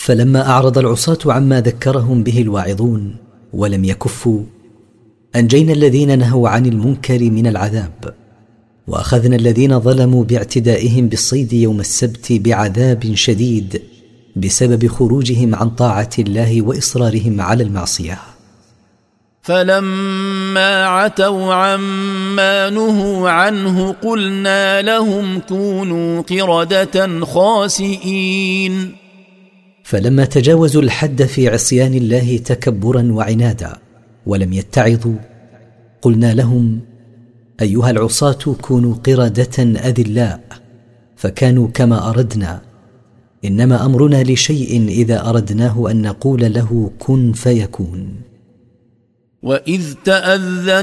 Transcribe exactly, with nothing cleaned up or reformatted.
فلما أعرض العصاة عما ذكرهم به الواعظون ولم يكفوا، أنجينا الذين نهوا عن المنكر من العذاب، وأخذنا الذين ظلموا باعتدائهم بالصيد يوم السبت بعذاب شديد بسبب خروجهم عن طاعة الله وإصرارهم على المعصية. فلما عتوا عما نهوا عنه قلنا لهم كونوا قردة خاسئين. فلما تجاوزوا الحد في عصيان الله تكبرا وعنادا ولم يتعظوا، قلنا لهم أيها العصاة كونوا قردة أذلاء، فكانوا كما أردنا، إنما أمرنا لشيء إذا أردناه أن نقول له كن فيكون. وإذ تأذن